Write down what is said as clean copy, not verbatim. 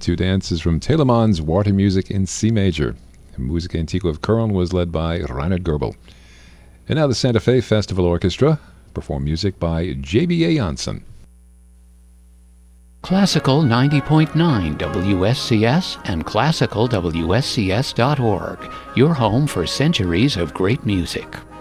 two dances from Telemann's Water Music in C major. Musica Antiqua of Köln was led by Reinhard Goebel. And now the Santa Fe Festival Orchestra perform music by J.B.A. Janssen. Classical 90.9 WSCS and classicalwscs.org, your home for centuries of great music.